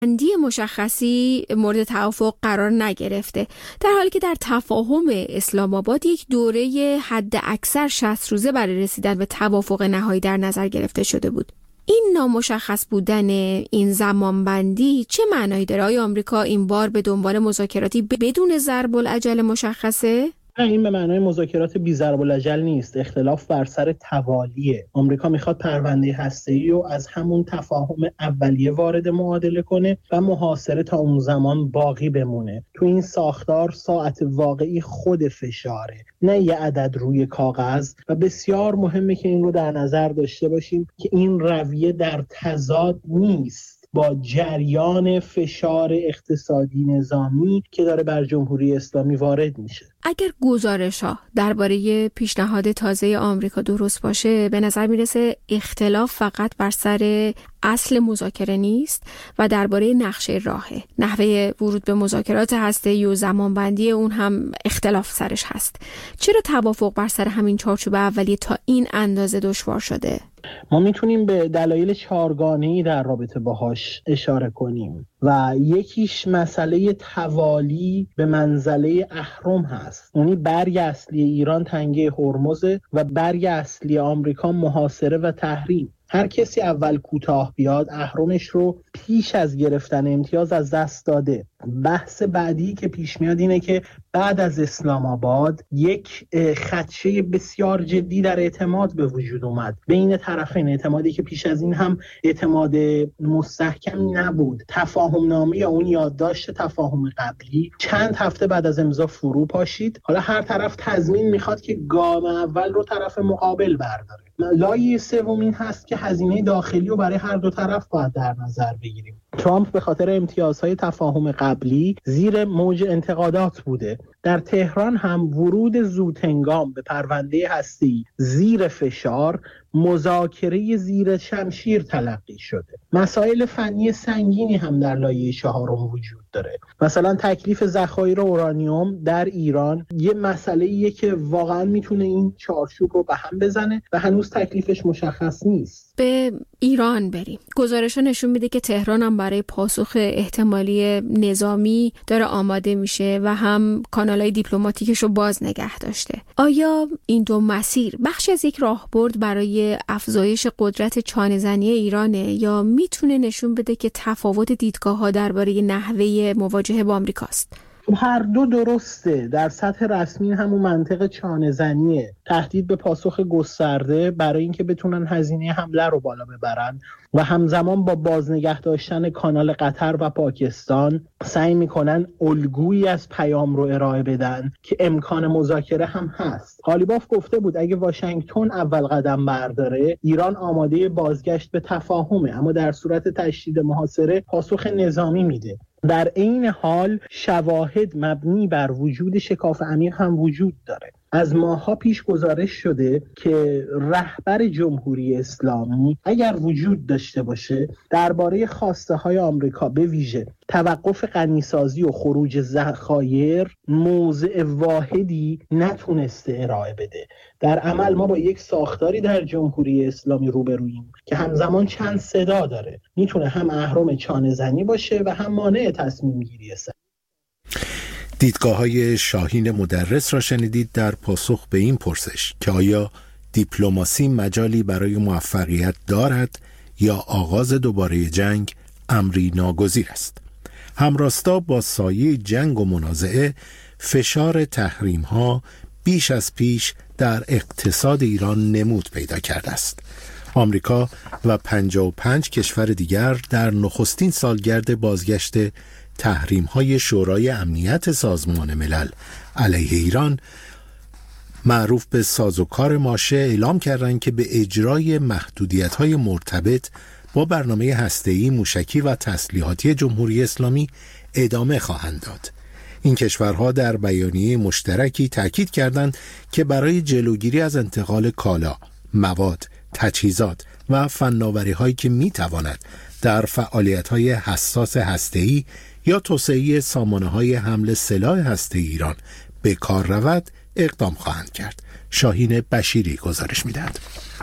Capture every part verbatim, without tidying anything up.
بندی مشخصی مورد توافق قرار نگرفته، در حالی که در تفاهم اسلام آباد یک دوره حد اکثر شصت روزه برای رسیدن به توافق نهایی در نظر گرفته شده بود. این نامشخص بودن این زمانبندی چه معنایی داره؟ آیا آمریکا این بار به دنبال مذاکراتی بدون ضرب الاجل مشخصه؟ نه، این به معنای مذاکرات بی ضرب الاجل نیست. اختلاف بر سر توالیه. آمریکا میخواد پرونده هسته‌ای رو از همون تفاهم اولیه وارد معادله کنه و محاصره تا اون زمان باقی بمونه. تو این ساختار ساعت واقعی خود فشاره، نه یه عدد روی کاغذ. و بسیار مهمه که این رو در نظر داشته باشیم که این رویه در تضاد نیست با جریان فشار اقتصادی نظامی که داره بر جمهوری اسلامی وارد میشه. اگر گزارش‌ها درباره پیشنهاد تازه آمریکا درست باشه، به نظر میرسه اختلاف فقط بر سر اصل مذاکره نیست و درباره نقشه راهه. نحوه ورود به مذاکرات هسته‌ای و زمانبندی اون هم اختلاف سرش هست. چرا توافق بر سر همین چارچوب اولیه تا این اندازه دشوار شده؟ ما میتونیم به دلایل چهارگانه‌ای در رابطه باهاش اشاره کنیم و یکیش مسئله توالی به منزله اهرم هست. یعنی برگ اصلی ایران تنگه هرمز و برگ اصلی آمریکا محاصره و تحریم. هر کسی اول کوتاه بیاد اهرمش رو پیش از گرفتن امتیاز از دست داده. بحث بعدی که پیش میاد اینه که بعد از اسلام آباد یک خدشه بسیار جدی در اعتماد به وجود اومد بین طرفین، اعتمادی که پیش از این هم اعتماد مستحکمی نبود. تفاهم نامه یا اون یادداشت تفاهم قبلی چند هفته بعد از امضا فرو پاشید. حالا هر طرف تضمین میخواد که گام اول رو طرف مقابل برداره. لایه سوم این هست که هزینه داخلی رو برای هر دو طرف باید در نظر بگیریم. ترامپ به خاطر امتیازهای تفاهم قبلی زیر موج انتقادات بوده. در تهران هم ورود زودهنگام به پرونده هسته‌ای زیر فشار مذاکره زیر شمشیر تلقی شده. مسائل فنی سنگینی هم در لایه چهارم وجود داره. مثلا تکلیف ذخایر اورانیوم در ایران یه مسئله‌ایه که واقعا میتونه این چارچوب رو به هم بزنه و هنوز تکلیفش مشخص نیست. به ایران بریم. گزارش‌ها نشون میده که تهران هم برای پاسخ احتمالی نظامی داره آماده میشه و هم کانال‌های دیپلماتیکش رو باز نگه داشته. آیا این دو مسیر بخش از یک راهبرد برای افزایش قدرت چانه‌زنی ایرانه یا میتونه نشون بده که تفاوت دیدگاه‌ها درباره نحوه مواجهه با آمریکاست؟ هر دو درسته. در سطح رسمی همون منطق چانه‌زنیه، تهدید به پاسخ گسترده برای اینکه بتونن هزینه حمله رو بالا ببرن و همزمان با بازنگه داشتن کانال قطر و پاکستان سعی میکنن الگویی از پیام رو ارائه بدن که امکان مذاکره هم هست. قالیباف گفته بود اگه واشنگتن اول قدم برداره ایران آماده بازگشت به تفاهمه، اما در صورت تشدید محاصره پاسخ نظامی میده. در این حال شواهد مبنی بر وجود شکاف عمیق هم وجود داره. از ماه‌ها پیش گزارش شده که رهبر جمهوری اسلامی اگر وجود داشته باشه درباره خواسته‌های آمریکا به ویژه توقف غنیسازی و خروج ذخایر موضع واحدی نتونسته ارائه بده. در عمل ما با یک ساختاری در جمهوری اسلامی روبروییم که همزمان چند صدا داره. میتونه هم اهرم چانه‌زنی باشه و هم مانع تصمیم گیری است. دیدگاه‌های شاهین مدرس را شنیدید در پاسخ به این پرسش که آیا دیپلماسی مجالی برای موفقیت دارد یا آغاز دوباره جنگ امری ناگزیر است. همراستا با سایه جنگ و منازعه فشار تحریم‌ها بیش از پیش در اقتصاد ایران نمود پیدا کرده است. آمریکا و پنجاه و پنج کشور دیگر در نخستین سالگرد بازگشت تحریم‌های شورای امنیت سازمان ملل علیه ایران معروف به سازوکار ماشه اعلام کردند که به اجرای محدودیت‌های مرتبط با برنامه هسته‌ای، موشکی و تسلیحاتی جمهوری اسلامی ادامه خواهند داد. این کشورها در بیانیه مشترکی تاکید کردند که برای جلوگیری از انتقال کالا، مواد، تجهیزات و فناوری‌هایی که می‌تواند در فعالیت‌های حساس هسته‌ای یا توسعه سامانه‌های حمل سلاح هسته‌ای ایران به کار رود اقدام خواهند کرد. شاهین بشیری گزارش می‌دهد.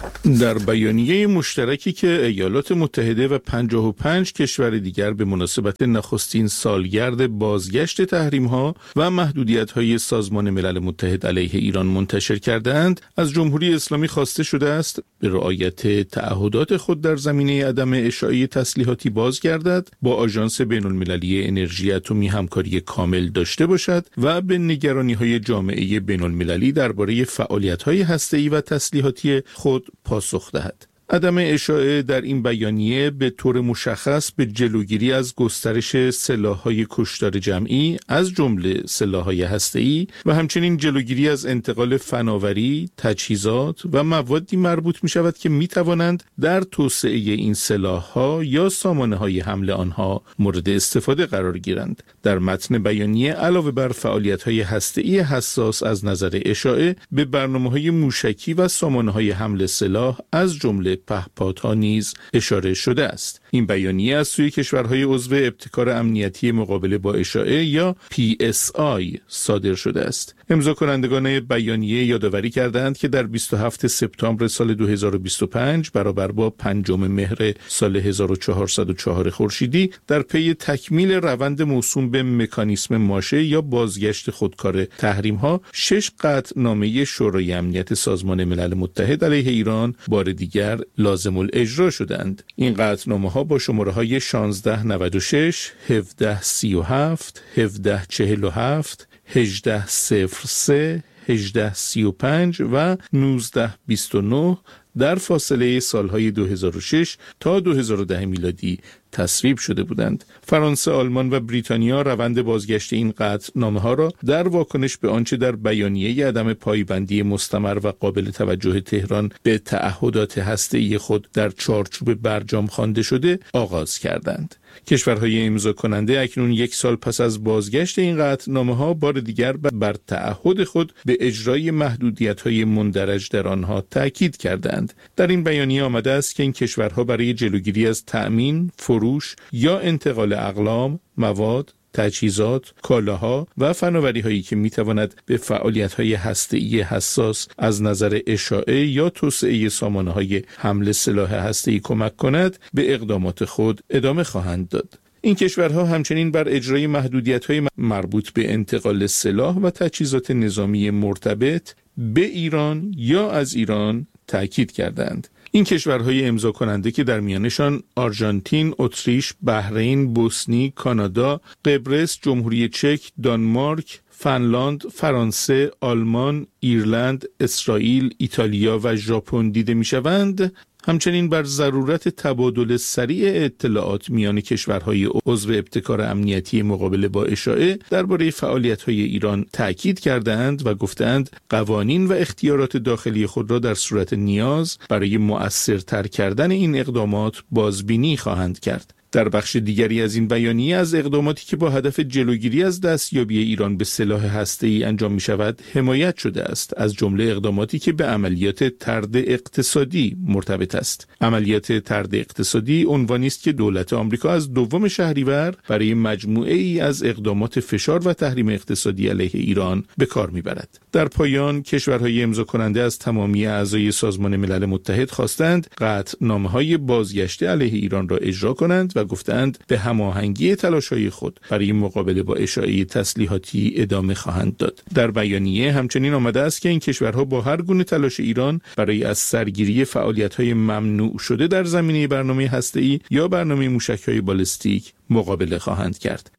در بیانیه مشترکی که ایالات متحده و پنجاه و پنج کشور دیگر به مناسبت نخستین سالگرد بازگشت تحریم‌ها و محدودیت‌های سازمان ملل متحد علیه ایران منتشر کردند، از جمهوری اسلامی خواسته شده است به رعایت تعهدات خود در زمینه عدم اشاعه تسلیحاتی بازگردد، با آژانس بین‌المللی انرژی اتمی همکاری کامل داشته باشد و به نگرانی‌های جامعه بین‌المللی درباره فعالیت‌های هسته‌ای و تسلیحاتی خود پاسخ دهد. عدم اشاعه در این بیانیه به طور مشخص به جلوگیری از گسترش سلاح‌های کشتار جمعی از جمله سلاح‌های هسته‌ای و همچنین جلوگیری از انتقال فناوری، تجهیزات و موادی مربوط می‌شود که می‌توانند در توسعه این سلاح‌ها یا سامانه‌های حمل آنها مورد استفاده قرار گیرند. در متن بیانیه علاوه بر فعالیت‌های هسته‌ای حساس از نظر اشاعه، به برنامه‌های موشکی و سامانه‌های حمل سلاح از جمله پهپادها نیز اشاره شده است. این بیانیه از سوی کشورهای عضو ابتکار امنیتی مقابله با اشاعه یا پی اس آی صادر شده است. امضا کنندگان بیانیه یادآوری کردند که در بیست و هفتم سپتامبر سال دو هزار و بیست و پنج برابر با پنجم مهر سال هزار و چهارصد و چهار خورشیدی در پی تکمیل روند موسوم به مکانیسم ماشه یا بازگشت خودکار تحریم‌ها، شش قطعنامه شورای امنیت سازمان ملل متحد علیه ایران بار دیگر لازم الاجرا شدند. این قطعنامه‌ها با شماره‌های شانزده نود و شش، هفده سی و هفت، هفده چهل و هفت، هجده صفر سه، هجده سی و پنج و نوزده بیست و نه در فاصله سالهای دو هزار و شش تا دو هزار و ده میلادی تصویب شده بودند. فرانسه، آلمان و بریتانیا روند بازگشت این قطعنامه‌ها را در واکنش به آنچه در بیانیه عدم پایبندی مستمر و قابل توجه تهران به تعهدات هسته‌ای خود در چارچوب برجام خوانده شده آغاز کردند. کشورهای امضا کننده اکنون یک سال پس از بازگشت این قطعنامه‌ها بار دیگر بر تعهد خود به اجرای محدودیت‌های مندرج در آنها تاکید کردند. در این بیانیه آمده است که این کشورها برای جلوگیری از تأمین، فروش یا انتقال اقلام، مواد، تجهیزات، کالاها و فناوری‌هایی که می‌تواند به فعالیت‌های هسته‌ای حساس از نظر اشاعه یا توسعه سامانه‌های حمل سلاح هسته‌ای کمک کند، به اقدامات خود ادامه خواهند داد. این کشورها همچنین بر اجرای محدودیت‌های مربوط به انتقال سلاح و تجهیزات نظامی مرتبط به ایران یا از ایران تأکید کردند. این کشورهای امضا کننده که در میانشان آرژانتین، اتریش، بحرین، بوسنی، کانادا، قبرس، جمهوری چک، دانمارک، فنلاند، فرانسه، آلمان، ایرلند، اسرائیل، ایتالیا و ژاپن دیده می‌شوند، همچنین بر ضرورت تبادل سریع اطلاعات میان کشورهای عضو ابتکار امنیتی مقابله با اشاعه درباره فعالیت‌های ایران تأکید کردند و گفتند قوانین و اختیارات داخلی خود را در صورت نیاز برای مؤثرتر کردن این اقدامات بازبینی خواهند کرد. در بخش دیگری از این بیانیه از اقداماتی که با هدف جلوگیری از دستیابی ایران به سلاح هسته‌ای انجام می شود حمایت شده است، از جمله اقداماتی که به عملیات طرد اقتصادی مرتبط است. عملیات طرد اقتصادی عنوانی است که دولت آمریکا از دوم شهریور برای مجموعه ای از اقدامات فشار و تحریم اقتصادی علیه ایران به کار می برد. در پایان کشورهای امضا کننده از تمامی اعضای سازمان ملل متحد خواستند قطعنامه‌های بازگشت علیه ایران را اجرا کنند و گفتند به هماهنگی تلاش‌های خود برای مقابله با اشاعه تسلیحاتی ادامه خواهند داد. در بیانیه همچنین آمده است که این کشورها با هر گونه تلاش ایران برای از سرگیری فعالیت‌های ممنوع شده در زمینه برنامه هسته‌ای یا برنامه موشک‌های بالستیک مقابله خواهند کرد.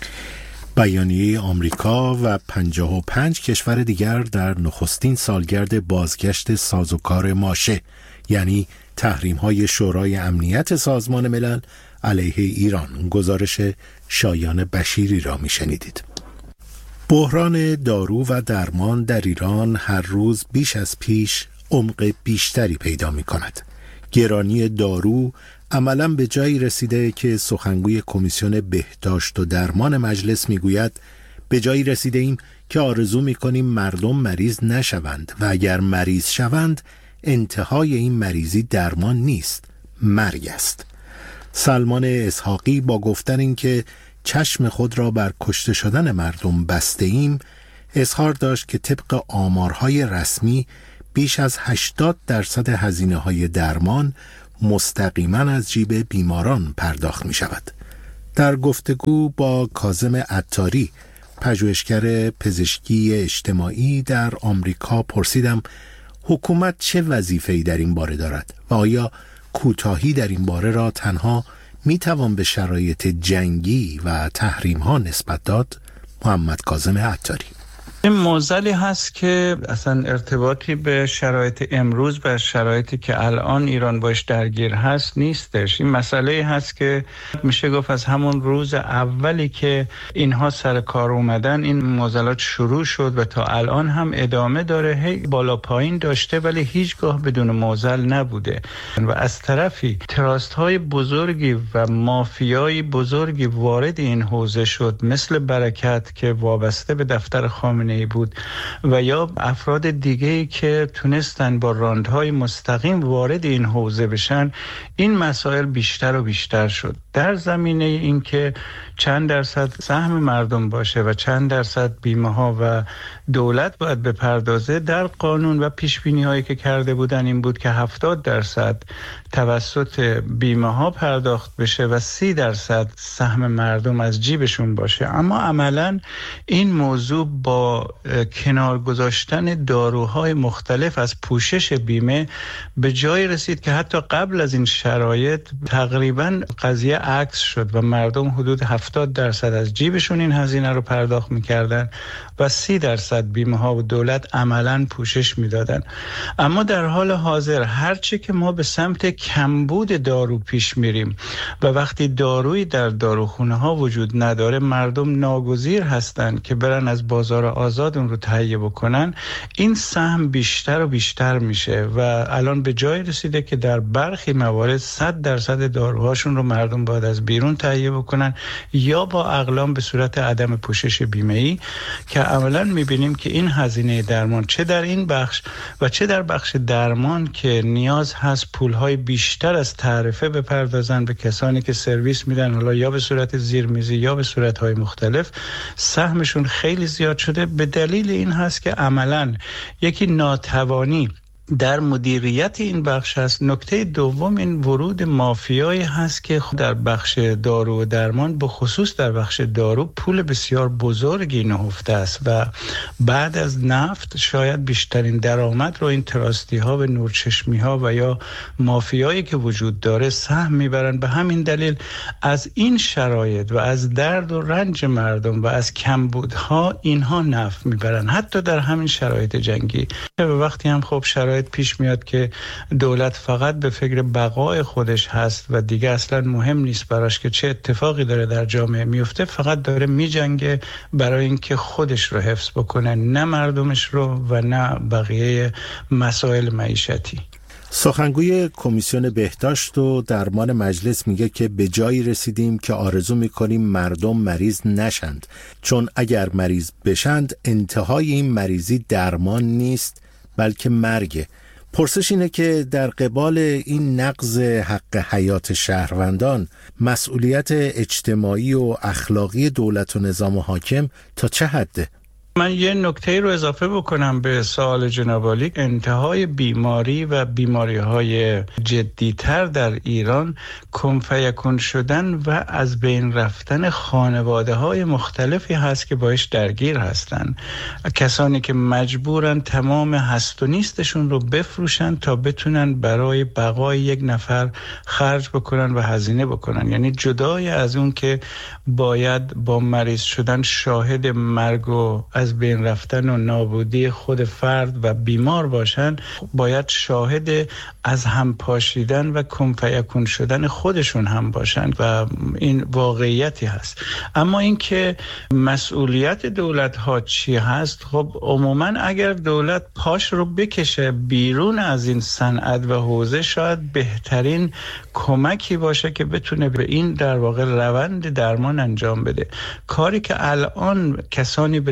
بیانیه آمریکا و پنجاه و پنج کشور دیگر در نخستین سالگرد بازگشت سازوکار ماشه، یعنی تحریم‌های شورای امنیت سازمان ملل علیه ایران. گزارش شایان بشیری را می‌شنیدید. بحران دارو و درمان در ایران هر روز بیش از پیش عمق بیشتری پیدا می‌کند. گرانی دارو عملاً به جایی رسیده که سخنگوی کمیسیون بهداشت و درمان مجلس میگوید به جایی رسیده ایم که آرزو می‌کنیم مردم مریض نشوند و اگر مریض شوند انتهای این مریضی درمان نیست، مرگ است. سلمان اسحاقی با گفتن این که چشم خود را بر کشته شدن مردم بسته ایم، اظهار داشت که طبق آمارهای رسمی بیش از هشتاد درصد هزینه‌های درمان مستقیما از جیب بیماران پرداخت می شود. در گفتگو با کاظم عطاری، پژوهشگر پزشکی اجتماعی در آمریکا، پرسیدم حکومت چه وظیفه‌ای در این باره دارد و آیا کوتاهی در این باره را تنها می توان به شرایط جنگی و تحریم ها نسبت داد؟ محمد کاظم عطاری: این معضلی هست که اصلا ارتباطی به شرایط امروز و شرایطی که الان ایران باش درگیر هست نیستش. این مسئله هست که میشه گفت از همون روز اولی که اینها سر کار اومدن این معضلات شروع شد و تا الان هم ادامه داره، هی بالا پایین داشته ولی هیچگاه بدون معضل نبوده. و از طرفی تراست های بزرگی و مافیای بزرگی وارد این حوزه شد، مثل برکت که وابسته به دفتر خامنه‌ای بود و یا افراد دیگه‌ای که تونستن با راندهای مستقیم وارد این حوزه بشن. این مسائل بیشتر و بیشتر شد در زمینه این که چند درصد سهم مردم باشه و چند درصد بیمه ها و دولت باید بپردازه. در قانون و پیش بینی هایی که کرده بودن این بود که هفتاد درصد توسط بیمه ها پرداخت بشه و سی درصد سهم مردم از جیبشون باشه. اما عملاً این موضوع با کنار گذاشتن داروهای مختلف از پوشش بیمه به جای رسید که حتی قبل از این شرایط تقریباً قضیه عکس شد و مردم حدود هفتاد درصد از جیبشون این هزینه رو پرداخت می‌کردن و سی درصد بیمه ها و دولت عملاً پوشش میدادن. اما در حال حاضر هرچی که ما به سمت کمبود دارو پیش میریم و وقتی دارویی در داروخونه ها وجود نداره، مردم ناگزیر هستن که برن از بازار آزاد اون رو تهیه بکنن، این سهم بیشتر و بیشتر میشه و الان به جای رسیده که در برخی موارد صد درصد داروهاشون رو مردم باید از بیرون تهیه بکنن یا با اقلام به صورت عدم پوشش بیمه‌ای، که عملاً میبینیم که این هزینه درمان چه در این بخش و چه در بخش درمان که نیاز هست پولهای بیشتر از تعرفه بپردازن به کسانی که سرویس میدن، حالا یا به صورت زیرمیزی یا به صورتهای مختلف، سهمشون خیلی زیاد شده. به دلیل این هست که عملاً یکی ناتوانی در مدیریت این بخش هست. نکته دوم این ورود مافیایی هست که در بخش دارو و درمان، به خصوص در بخش دارو، پول بسیار بزرگی نهفته است و بعد از نفت شاید بیشترین درآمد رو این تراستی ها و نورچشمی ها و یا مافیایی که وجود داره سهم میبرن. به همین دلیل از این شرایط و از درد و رنج مردم و از کمبودها اینها نفع میبرن، حتی در همین شرایط جنگی. و وقتی هم خب شرایط پیش میاد که دولت فقط به فکر بقای خودش هست و دیگه اصلا مهم نیست براش که چه اتفاقی داره در جامعه میفته، فقط داره میجنگه برای اینکه خودش رو حفظ بکنه، نه مردمش رو و نه بقیه مسائل معیشتی. سخنگوی کمیسیون بهداشت و درمان مجلس میگه که به جایی رسیدیم که آرزو میکنیم مردم مریض نشند، چون اگر مریض بشند انتهای این مریضی درمان نیست بلکه مرگه. پرسش اینه که در قبال این نقض حق حیات شهروندان مسئولیت اجتماعی و اخلاقی دولت و نظام حاکم تا چه حده؟ من یه نکته رو اضافه بکنم به سوال جناب عالی. انتهای بیماری و بیماری‌های جدی‌تر در ایران کن فیکون شدن و از بین رفتن خانواده‌های مختلفی هست که باش درگیر هستن. کسانی که مجبورن تمام هست و نیستشون رو بفروشن تا بتونن برای بقای یک نفر خرج بکنن و هزینه بکنن. یعنی جدای از اون که باید با مریض شدن شاهد مرگ و از بین رفتن و نابودی خود فرد و بیمار باشن، باید شاهد از هم پاشیدن و کن فیکون شدن خودشون هم باشن و این واقعیتی هست. اما اینکه مسئولیت دولت ها چی هست، خب عموما اگر دولت پاش رو بکشه بیرون از این صنعت و حوزه، شاید بهترین کمکی باشه که بتونه به این در واقع روند درمان انجام بده. کاری که الان کسانی به نام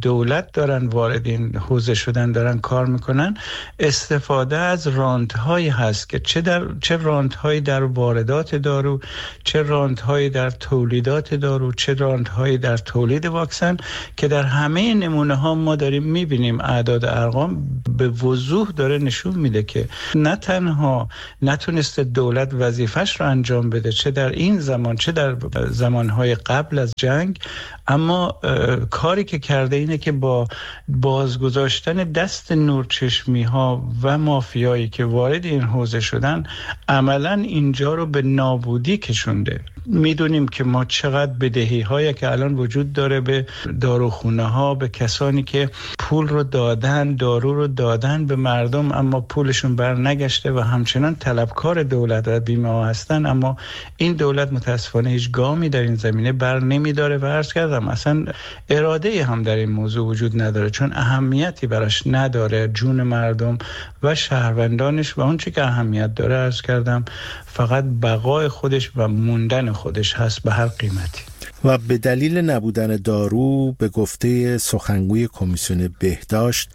دولت دارن وارد این حوزه شدن، دارن کار میکنن، استفاده از راندهایی هست که چه در چه راندهایی در واردات دارو، چه راندهایی در تولیدات دارو، چه راندهایی در تولید واکسن، که در همه نمونه ها ما داریم میبینیم اعداد ارقام به وضوح داره نشون میده که نه تنها نتونسته دولت وظیفش رو انجام بده، چه در این زمان چه در زمانهای قبل از جنگ، اما کاری که کرده اینه که با بازگذاشتن دست نورچشمی ها و مافیایی که وارد این حوزه شدن عملا اینجا رو به نابودی کشونده. میدونیم که ما چقدر بدهی هایی که الان وجود داره به داروخونه ها، به کسانی که پول رو دادن، دارو رو دادن به مردم اما پولشون بر نگشته و همچنان طلبکار دولت و بیمه ها هستن، اما این دولت متاسفانه هیچ گامی در این زمینه بر نمیداره و عرض کردم اصلا اراده هم در این موضوع وجود نداره، چون اهمیتی براش نداره جون مردم و شهروندانش، و اون چی که اهمیت داره عرض کردم فقط بقای خودش و موندن خودش هست به هر قیمتی. و به دلیل نبودن دارو به گفته سخنگوی کمیسیون بهداشت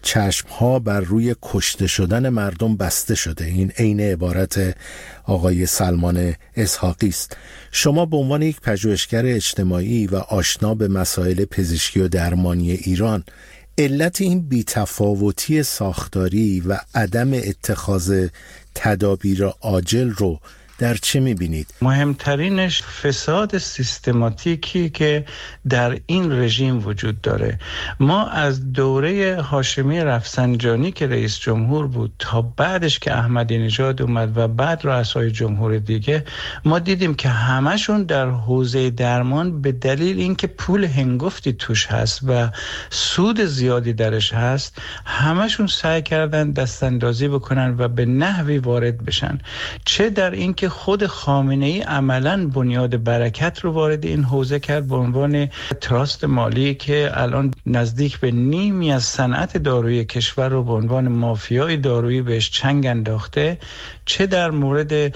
چشمها بر روی کشته شدن مردم بسته شده. این عین عبارت آقای سلمان اسحاقی است. شما به عنوان یک پژوهشگر اجتماعی و آشنا به مسائل پزشکی و درمانی ایران، علت این بی‌تفاوتی ساختاری و عدم اتخاذ تدابیر عاجل رو در چه می‌بینید؟ مهمترینش فساد سیستماتیکی که در این رژیم وجود داره. ما از دوره هاشمی رفسنجانی که رئیس جمهور بود تا بعدش که احمدی نژاد اومد و بعد رؤسای جمهور دیگه، ما دیدیم که همشون در حوزه درمان به دلیل اینکه پول هنگفتی توش هست و سود زیادی درش هست، همشون سعی کردن دستاندازی بکنن و به نحوی وارد بشن. چه در اینکه خود خامنه‌ای عملاً بنیاد برکت رو وارد این حوزه کرد به عنوان تراست مالی که الان نزدیک به نیمی از صنعت دارویی کشور رو به عنوان مافیای دارویی بهش چنگ انداخته، چه در مورد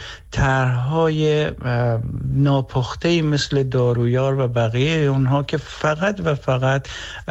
طرح‌های ناپخته‌ای مثل دارویار و بقیه اونها که فقط و فقط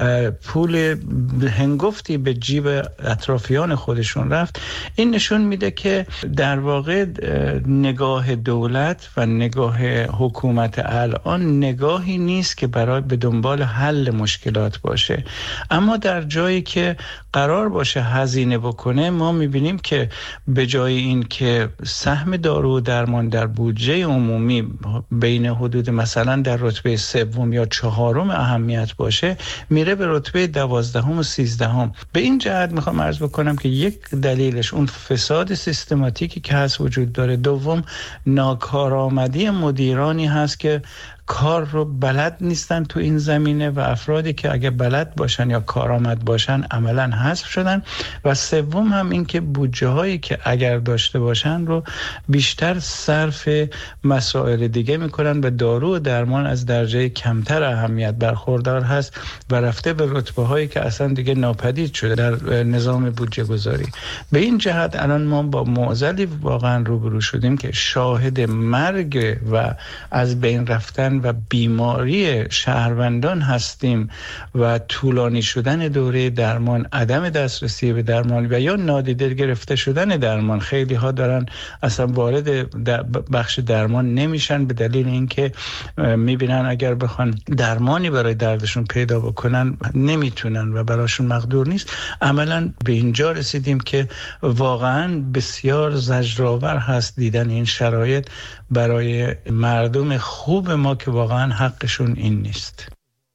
پول هنگفتی به جیب اطرافیان خودشون رفت. این نشون میده که در واقع نگاه دولت و نگاه حکومت الان نگاهی نیست که برای به دنبال حل مشکلات باشه، اما در جایی که قرار باشه هزینه بکنه، ما میبینیم که به جای این که سهم دارو و درمان در بودجه عمومی بین حدود مثلا در رتبه سوم یا چهارم اهمیت باشه، میره به رتبه دوازدهم و سیزدهم. به این جهت میخوام عرض بکنم که یک دلیلش اون فساد سیستماتیکی که هست وجود داره. دوم، ناکارآمدی مدیرانی هست که کار رو بلد نیستن تو این زمینه و افرادی که اگه بلد باشن یا کارآمد باشن عملاً حذف شدن. و سوم هم این که بودجه هایی که اگر داشته باشن رو بیشتر صرف مسائل دیگه میکنن و دارو و درمان از درجه کمتر اهمیت برخوردار هست و رفته به رتبه هایی که اصلا دیگه ناپدید شده در نظام بودجه گذاری. به این جهت الان ما با معضلی واقعا روبرو شدیم که شاهد مرگ و از بین رفتن و بیماری شهروندان هستیم و طولانی شدن دوره درمان، عدم دسترسی به درمان و یا نادیده گرفته شدن درمان. خیلی ها دارن اصلا وارد بخش درمان نمیشن به دلیل اینکه میبینن اگر بخوان درمانی برای دردشون پیدا بکنن نمیتونن و براشون مقدور نیست. عملا به اینجا رسیدیم که واقعا بسیار زجرآور هست دیدن این شرایط برای مردم خوب ما که واقعا حقشون این نیست.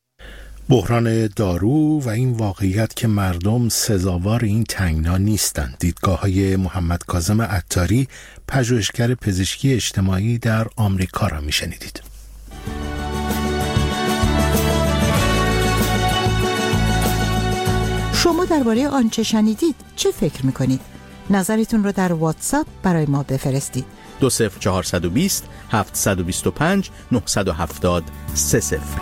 بحران دارو و این واقعیت که مردم سزاوار این تنگنا نیستند. دیدگاه‌های محمد کاظم عطاری، پژوهشگر پزشکی اجتماعی در آمریکا را میشنیدید. شما درباره آنچه شنیدید چه فکر میکنید؟ نظرتون رو در واتساپ برای ما بفرستید. دو صفر چهارصد و بیست هفتصد و بیست و پنج نهصد و هفتاد سه صفر.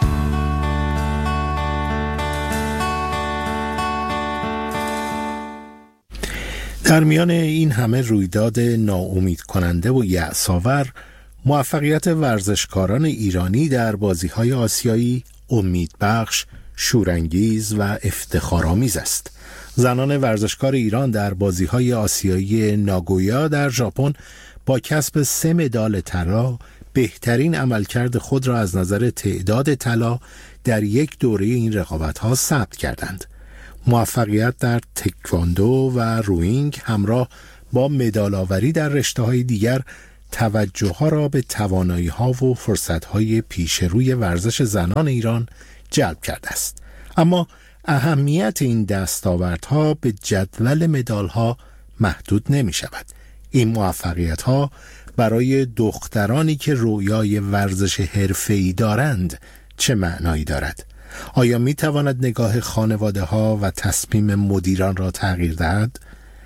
در میان این همه رویداد ناامید کننده و یأس‌آور، موفقیت ورزشکاران ایرانی در بازی‌های آسیایی امید بخش شورانگیز و افتخارآمیز است. زنان ورزشکار ایران در بازی‌های آسیایی ناگویا در ژاپن با کسب سه مدال طلا بهترین عملکرد خود را از نظر تعداد طلا در یک دوره این رقابت‌ها ثبت کردند. موفقیت در تکواندو و روینگ همراه با مدال‌آوری در رشته‌های دیگر توجه‌ها را به توانایی‌ها و فرصت‌های پیش روی ورزش زنان ایران جلب کرده است. اما اهمیت این دستاوردها به جدول مدال‌ها محدود نمی‌شود. این موفقیت‌ها برای دخترانی که رویای ورزش حرفه‌ای دارند چه معنایی دارد؟ آیا می‌تواند نگاه خانواده‌ها و تصمیم مدیران را تغییر دهد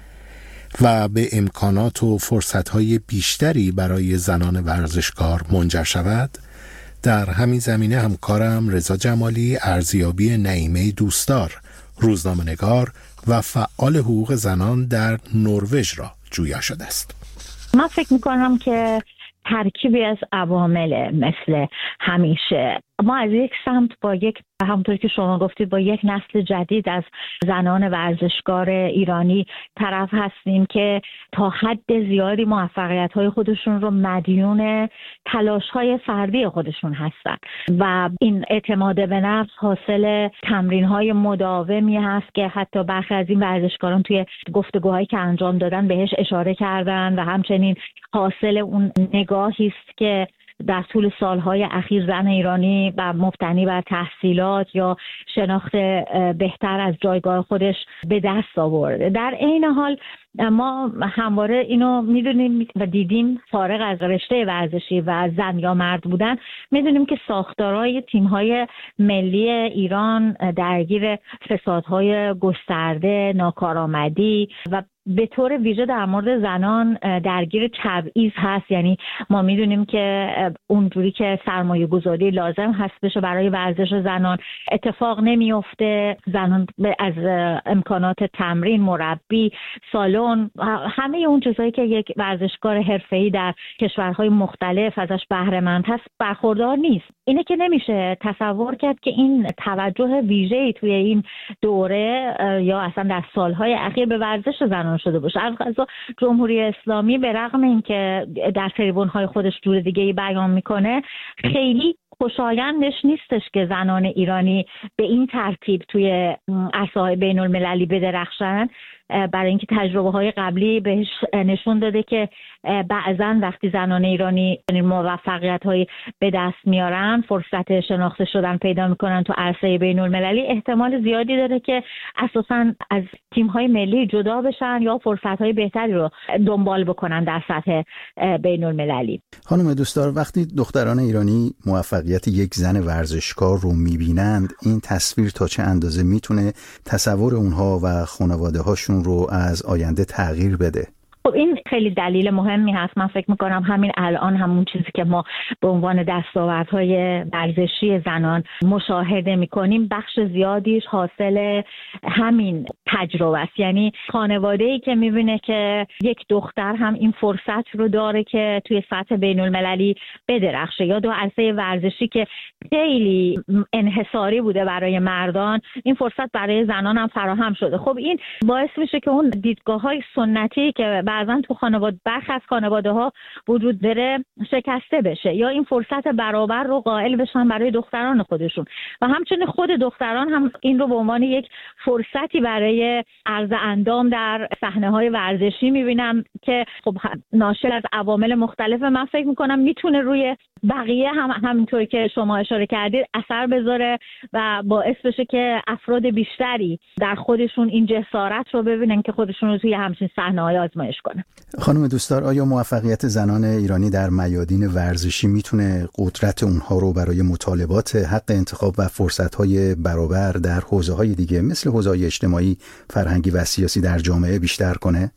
و به امکانات و فرصت‌های بیشتری برای زنان ورزشکار منجر شود؟ در همین زمینه همکارم رضا جمالی ارزیابی نعیمه دوستدار، روزنامه‌نگار و فعال حقوق زنان در نروژ را جویا شده است. من فکر می‌کنم که ترکیبی از عوامل مثل همیشه ما از یک سمت با یک همونطور که شما گفتید با یک نسل جدید از زنان ورزشکار ایرانی طرف هستیم که تا حد زیادی موفقیت‌های خودشون رو مدیون تلاش‌های فردی خودشون هستن و این اعتماد به نفس حاصل تمرین‌های مداومی هست که حتی برخی از این ورزشکاران توی گفتگوهایی که انجام دادن بهش اشاره کردن و همچنین حاصل اون نگاهی است که در طول سالهای اخیر زن ایرانی و مبتنی بر تحصیلات یا شناخت بهتر از جایگاه خودش به دست آورده. در عین حال ما همواره اینو میدونیم و دیدیم فارغ از رشته ورزشی و زن یا مرد بودن، میدونیم که ساختارهای تیم‌های ملی ایران درگیر فسادهای گسترده، ناکارآمدی و به طور ویژه در مورد زنان درگیر تبعیض هست. یعنی ما میدونیم که اونجوری که سرمایه گذاری لازم هست بشه برای ورزش زنان اتفاق نمیفته. زنان از امکانات تمرین، مربی، سالن، همه اون چیزایی که یک ورزشکار حرفه‌ای در کشورهای مختلف ازش بهره مند هست برخوردار نیست. اینه که نمیشه تصور کرد که این توجه ویژه‌ای توی این دوره یا اصلا در سالهای اخیر به ورزش زنان شده باشه. از قضا جمهوری اسلامی به رغم اینکه در تریبون‌های خودش جور دیگه‌ای بیان میکنه، خیلی خوشایندش نیستش که زنان ایرانی به این ترتیب توی عرصه‌های بین‌المللی بدرخشن، برای اینکه تجربه‌های قبلی بهش نشون داده که بعضاً وقتی زنان ایرانی موفقیت‌های به دست میارن، فرصت شناخته شدن پیدا میکنن تو عرصه بین‌المللی، احتمال زیادی داره که اساساً از تیم‌های ملی جدا بشن یا فرصت‌های بهتری رو دنبال بکنن در سطح بین‌المللی. خانم دوستدار، وقتی دختران ایرانی موفقیت یک زن ورزشکار رو میبینند، این تصویر تا چه اندازه میتونه تصور اونها و خانواده‌هاشون رو از آینده تغییر بده؟ خب این خیلی دلیل مهمی هست. من فکر میکنم همین الان همون چیزی که ما به عنوان دستاوردهای ورزشی زنان مشاهده میکنیم بخش زیادیش حاصل همین تجربه است. یعنی خانواده‌ای که میبینه که یک دختر هم این فرصت رو داره که توی سطح بین المللی بدرخشه، یا دو عرصه ورزشی که خیلی انحصاری بوده برای مردان، این فرصت برای زنان هم فراهم شده. خب این باعث میشه که اون دیدگاه‌های سنتی که بعضا تو خانواده برخی از خانواده‌ها وجود داره شکسته بشه، یا این فرصت برابر رو قائل بشن برای دختران خودشون و همچنین خود دختران هم این رو به عنوان یک فرصتی برای عرض اندام در صحنه‌های ورزشی می‌بینم که خب ناشی از عوامل مختلف. من فکر می‌کنم میتونه روی بقیه هم همینطور که شما اشاره کردید اثر بذاره و باعث بشه که افراد بیشتری در خودشون این جسارت رو ببینن که خودشون رو توی همچین صحنه‌های آزمایش کنن. خانم دوستدار، آیا موفقیت زنان ایرانی در میادین ورزشی میتونه قدرت اونها رو برای مطالبات حق انتخاب و فرصت‌های برابر در حوزه‌های دیگه مثل حوزه‌های اجتماعی، فرهنگی و سیاسی در جامعه بیشتر کنه؟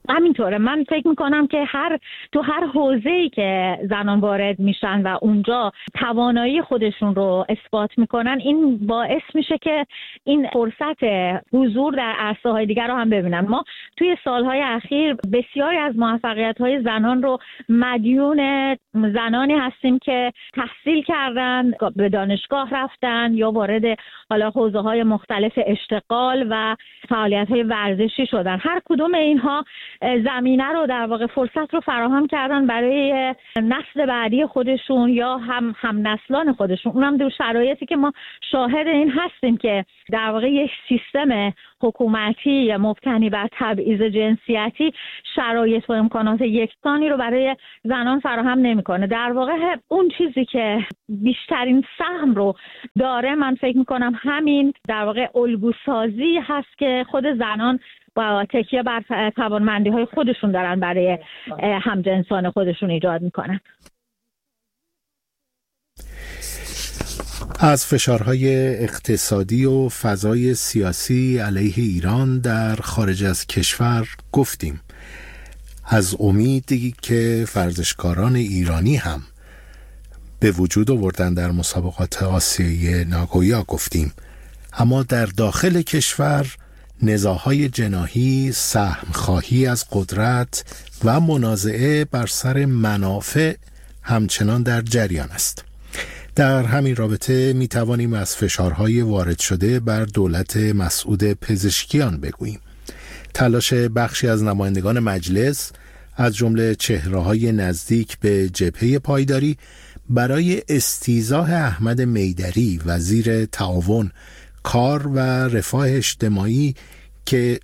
همینطوره. من فکر میکنم که هر تو هر حوزه‌ای که زنان وارد میشن و اونجا توانایی خودشون رو اثبات میکنن، این باعث میشه که این فرصت حضور در عرصه‌های دیگر رو هم ببینن. ما توی سالهای اخیر بسیاری از موفقیت‌های زنان رو مدیون زنانی هستیم که تحصیل کردن، به دانشگاه رفتن یا وارد حالا حوزه‌های مختلف اشتغال و فعالیت‌های ورزشی شدن. هر کدوم اینها زمینه رو در واقع فرصت رو فراهم کردن برای نسل بعدی خودشون یا هم هم نسلان خودشون. اونم در شرایطی که ما شاهد این هستیم که در واقع یک سیستم حکومتی مبتنی بر تبعیض جنسیتی شرایط و امکانات یکسانی رو برای زنان فراهم نمی‌کنه. در واقع اون چیزی که بیشترین سهم رو داره، من فکر می‌کنم همین در واقع الگوسازی هست که خود زنان با تکیه بر توانمندی‌های خودشون دارن برای همجنسان خودشون ایجاد میکنن. از فشارهای اقتصادی و فضای سیاسی علیه ایران در خارج از کشور گفتیم. از امیدی که ورزشکاران ایرانی هم به وجود آوردن در مسابقات آسیایی ناگویا گفتیم. اما در داخل کشور نزاع‌های جناحی، سهم‌خواهی از قدرت و منازعه بر سر منافع همچنان در جریان است. در همین رابطه می توانیم از فشارهای وارد شده بر دولت مسعود پزشکیان بگوییم. تلاش بخشی از نمایندگان مجلس از جمله چهره‌های نزدیک به جبهه پایداری برای استیضاح احمد میدری وزیر تعاون، کار و رفاه اجتماعی که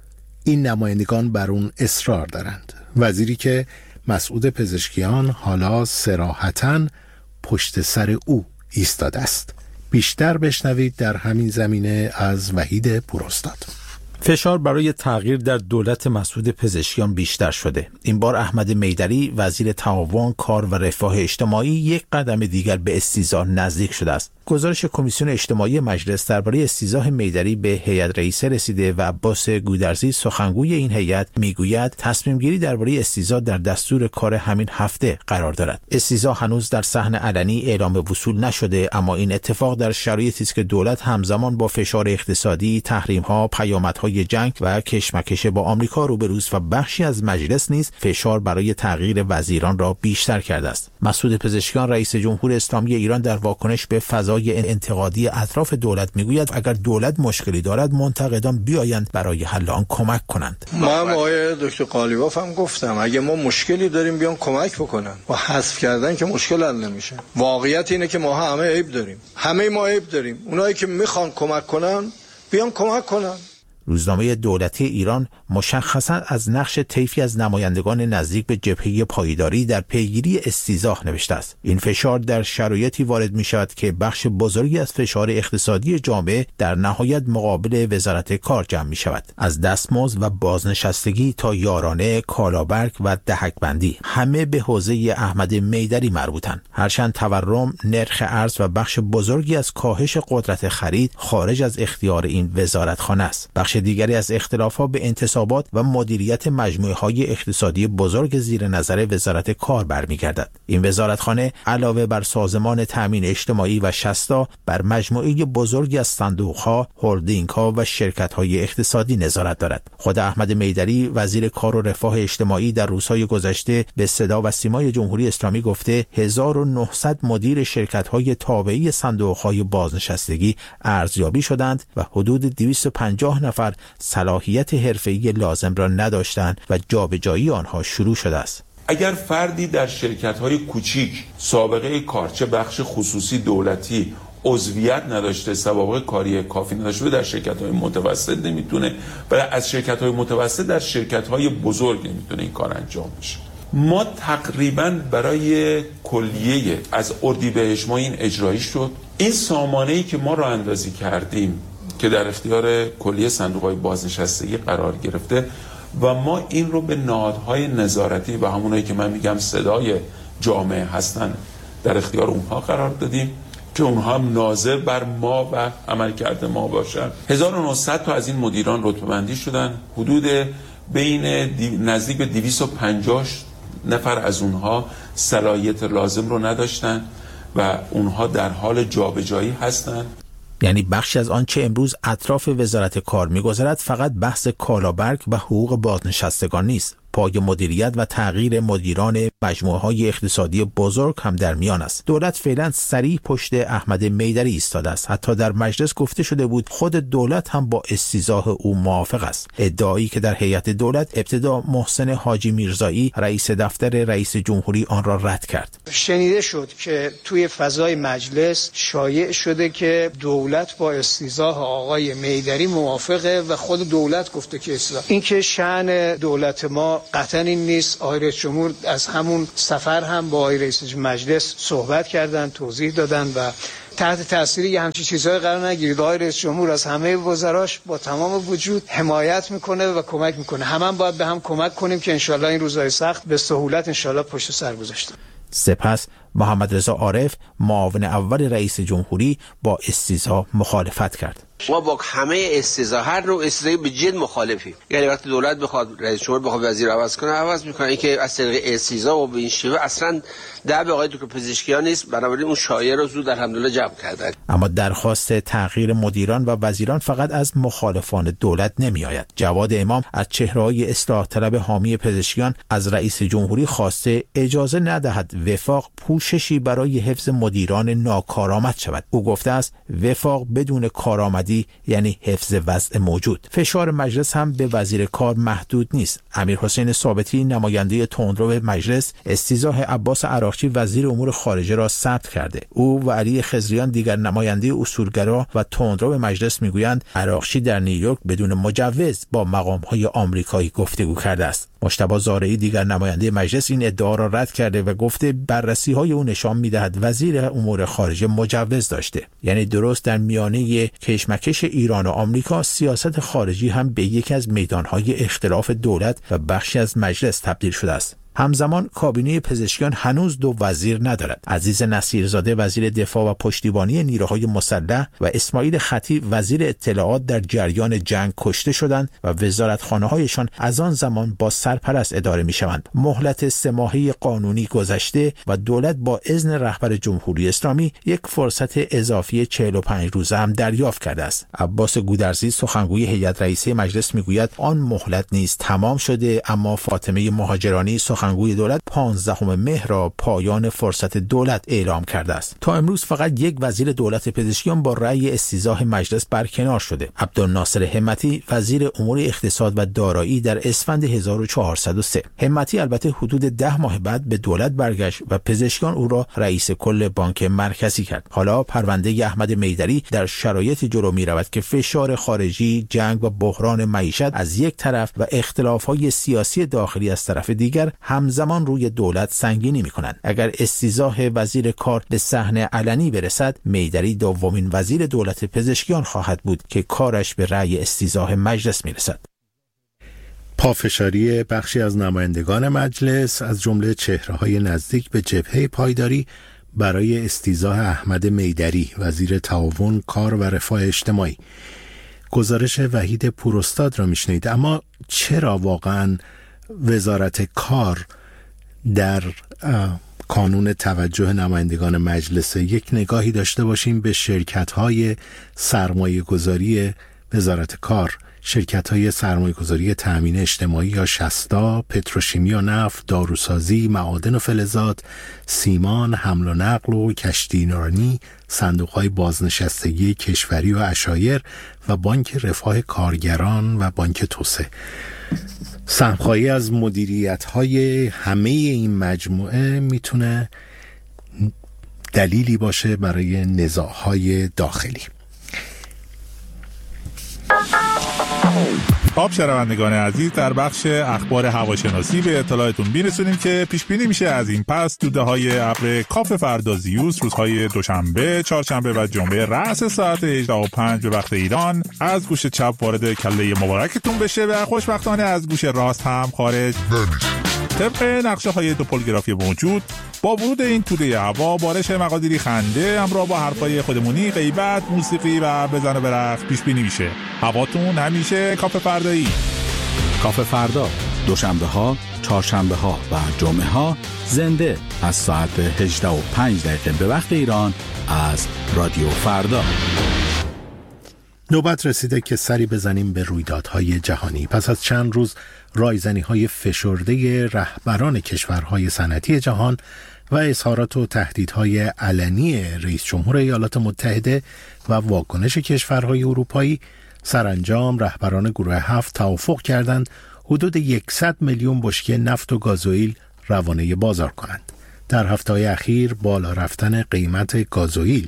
این نمایندگان بر اون اصرار دارند. وزیری که مسعود پزشکیان حالا صراحتاً پشت سر او ایستاده است. بیشتر بشنوید در همین زمینه از وحید پوراستاد. فشار برای تغییر در دولت مسعود پزشکیان بیشتر شده. این بار احمد میدری وزیر تعاون، کار و رفاه اجتماعی یک قدم دیگر به استیضاح نزدیک شده است. گزارش کمیسیون اجتماعی مجلس درباره استیضاح میدری به هیئت رئیسه رسیده و عباس گودرزی سخنگوی این هیئت میگوید تصمیم گیری درباره استیضاح در دستور کار همین هفته قرار دارد. استیضاح هنوز در صحن علنی اعلام وصول نشده، اما این اتفاق در شرایطی است که دولت همزمان با فشار اقتصادی، تحریم‌ها، پیامدهای جنگ و کشمکش با آمریکا روبروست و بخشی از مجلس نیز فشار برای تغییر وزیران را بیشتر کرده است. مسعود پزشکیان رئیس جمهور اسلامی ایران در واکنش به فضای انتقادی اطراف دولت میگوید اگر دولت مشکلی دارد منتقدان بیایند برای حل آن کمک کنند. ما هم آقای دکتر قالیباف هم گفتم اگه ما مشکلی داریم بیان کمک بکنن. با حذف کردن که مشکل حل نمیشه. واقعیت اینه که ما همه عیب داریم. همه ما عیب داریم. اونایی که میخوان کمک کنن بیان کمک کنن. روزنامه دولتی ایران مشخصاً از نقش طیفی از نمایندگان نزدیک به جبهه پایداری در پیگیری استیضاح نوشته است. این فشار در شرایطی وارد می شود که بخش بزرگی از فشار اقتصادی جامعه در نهایت مقابل وزارت کار جمع می شود. از دستمزد و بازنشستگی تا یارانه، کالابرگ و دهک‌بندی همه به حوزه احمد میدری مربوطند. هرچند تورم، نرخ ارز و بخش بزرگی از کاهش قدرت خرید خارج از اختیار این وزارتخانه است. بخش دیگری از اختلافات به انتصابات و مدیریت مجموعه‌های اقتصادی بزرگ زیر نظر وزارت کار برمیگردد. این وزارتخانه علاوه بر سازمان تامین اجتماعی و شستا بر مجموعه بزرگی از صندوق‌ها، هلدینگ‌ها و شرکت‌های اقتصادی نظارت دارد. خود احمد میدری وزیر کار و رفاه اجتماعی در روزهای گذشته به صدا و سیمای جمهوری اسلامی گفته هزار و نهصد مدیر شرکت‌های تابعی صندوق‌های بازنشستگی ارزیابی شدند و حدود دویست و پنجاه نفر صلاحیت حرفه‌ای لازم را نداشتند و جابجایی آنها شروع شده است. اگر فردی در شرکت‌های کوچیک سابقه کار، چه بخش خصوصی دولتی، عضویت نداشته، سوابق کاری کافی نداشته، در شرکت‌های متوسط نمیتونه، و از شرکت‌های متوسط در شرکت‌های بزرگ نمیتونه این کار انجام بشه. ما تقریباً برای کلیه از اردیبهشت ماه این اجرایی شد. این سامانه‌ای که ما راه اندازی کردیم که در اختیار کلیه صندوق‌های بازنشستگی قرار گرفته و ما این رو به نهادهای نظارتی و همونایی که من میگم صدای جامعه هستن در اختیار اونها قرار دادیم که اونها هم ناظر بر ما و عملکرد ما باشن. هزار و نهصد تا از این مدیران رتبه بندی شدن. حدود بین دی... نزدیک به دویست و پنجاه نفر از اونها صلاحیت لازم رو نداشتن و اونها در حال جابجایی هستند. یعنی بخشی از آنچه امروز اطراف وزارت کار می‌گذرد فقط بحث کالابرگ و حقوق بازنشستگان نیست. پای مدیریت و تغییر مدیران مجموعه‌های اقتصادی بزرگ هم در میان است. دولت فعلا صریح پشت احمد میدری ایستاده است. حتی در مجلس گفته شده بود خود دولت هم با استیضاح او موافق است. ادعایی که در هیئت دولت ابتدا محسن حاجی میرزایی رئیس دفتر رئیس جمهوری آن را رد کرد. شنیده شد که توی فضای مجلس شایع شده که دولت با استیضاح آقای میدری موافقه و خود دولت گفته که استیضاح. این که شأن دولت ما قطعا این نیست. آقای رئیس جمهور از همون سفر هم با آقای رئیس مجلس صحبت کردن، توضیح دادن و تحت تاثیر یه همچین چیزهای قرار نگیرید. آقای رئیس جمهور از همه وزراش با تمام وجود حمایت میکنه و کمک میکنه. همه هم باید به هم کمک کنیم که انشالله این روزهای سخت به سهولت انشالله پشت سر گذاشته. سپس محمد رضا عارف معاون اول رئیس جمهوری با استیضاح مخالفت کرد. ما با همه استیضاح هر نوع استیضاحی به جد مخالفیم. یعنی وقتی دولت بخواد رئیس جمهور بخواد وزیر عوض کنه عوض میکنه. این که از طریق استیضاح و به این شیوه اصلا دعوی آقای دکتر پزشکیان نیست. بنابراین اون شایعه رو زود الحمدلله جمع کردن. اما درخواست تغییر مدیران و وزیران فقط از مخالفان دولت نمیآید. جواد امام از چهره‌های اصلاح طلب حامی پزشکیان از رئیس جمهوری خواسته اجازه ندهد وفاق پوششی برای حفظ مدیران ناکارآمد شود. او گفته است وفاق بدون کارآمدی یعنی حفظ وضع موجود. فشار مجلس هم به وزیر کار محدود نیست. امیرحسین ثابتی نماینده تندرو مجلس استیضاح عباس عراقچی وزیر امور خارجه را ثبت کرده. او و علی خضریان دیگر نماینده اصولگرا و تندرو مجلس میگویند عراقچی در نیویورک بدون مجوز با مقام‌های آمریکایی گفتگو کرده است. مجتبی زارعی دیگر نماینده مجلس این ادعا را رد کرده و گفته بررسی‌های او نشان می‌دهد وزیر امور خارجه مجوز داشته. یعنی درست در میانه کشمکش ایران و آمریکا سیاست خارجی هم به یکی از میدان‌های اختلاف دولت و بخشی از مجلس تبدیل شده است. همزمان کابینه پزشکیان هنوز دو وزیر ندارد. عزیز نصیرزاده وزیر دفاع و پشتیبانی نیروهای مسلح و اسماعیل خطیب وزیر اطلاعات در جریان جنگ کشته شدند و وزارتخانه‌هایشان از آن زمان با سرپرست اداره می‌شوند. مهلت سه ماهه قانونی گذشته و دولت با اذن رهبر جمهوری اسلامی یک فرصت اضافی چهل و پنج روزه هم دریافت کرده است. عباس گودرزی سخنگوی هیئت رئیسه مجلس میگوید آن مهلت نیز تمام شده، اما فاطمه مهاجرانی سخنگوی دولت پانزدهم مهر را پایان فرصت دولت اعلام کرده است. تا امروز فقط یک وزیر دولت پزشکیان با رأی استیضاح مجلس برکنار شده. عبدالناصر همتی وزیر امور اقتصاد و دارایی در اسفند هزار و چهارصد و سه. همتی البته حدود ده ماه بعد به دولت برگشت و پزشکیان او را رئیس کل بانک مرکزی کرد. حالا پرونده احمد میدری در شرایطی جلو می رود که فشار خارجی، جنگ و بحران معیشت از یک طرف و اختلاف‌های سیاسی داخلی از طرف دیگر همزمان روی دولت سنگینی می‌کنند. اگر استیضاح وزیر کار به صحنه علنی برسد، میدری دومین وزیر دولت پزشکیان خواهد بود که کارش به رأی استیضاح مجلس می‌رسد. پافشاری بخشی از نمایندگان مجلس از جمله چهره‌های نزدیک به جبهه پایداری برای استیضاح احمد میدری وزیر تعاون، کار و رفاه اجتماعی. گزارش وحید پوراستاد را میشنید. اما چرا واقعاً وزارت کار در کانون توجه نمایندگان مجلس؟ یک نگاهی داشته باشیم به شرکت‌های سرمایه‌گذاری وزارت کار، شرکت‌های سرمایه‌گذاری تأمین اجتماعی یا شستا، پتروشیمی و نفت، داروسازی، معادن و فلزات، سیمان، حمل و نقل و کشتیرانی، صندوق‌های بازنشستگی کشوری و عشایر و بانک رفاه کارگران و بانک توسعه. سهم‌خواهی از مدیریت‌های همه این مجموعه میتونه دلیلی باشه برای نزاع‌های داخلی. خب شنوندگان عزیز، در بخش اخبار هواشناسی به اطلاعتون میرسونیم که پیش بینی میشه از این پس دوده‌های ابر کاف فردازیوس روزهای دوشنبه، چهارشنبه و جمعه رأس ساعت هجده و پنج به وقت ایران از گوش چپ وارد کله مبارکتون بشه و خوشبختانه از گوش راست هم خارج نمیشه. طبق نقشه های توپولوگرافی موجود، با ورود این توده هوا بارش مقادیری خنده همراه با حرفای خودمونی، غیبت، موسیقی و بزن و برقص پیش بینی میشه. هواتون همیشه کاف فردایی. کافه فردا دوشنبه ها، چهارشنبه ها و جمعه ها زنده از ساعت هجده و پنج دقیقه به وقت ایران از رادیو فردا. نوبت رسیده که سری بزنیم به رویدادهای جهانی. پس از چند روز رایزنی‌های فشرده رهبران کشورهای صنعتی جهان و اظهارات و تهدیدهای علنی رئیس جمهور ایالات متحده و واکنش کشورهای اروپایی، سرانجام رهبران گروه هفت توافق کردند حدود صد میلیون بشکه نفت و گازوئیل روانه بازار کنند. در هفته‌های اخیر بالا رفتن قیمت گازوئیل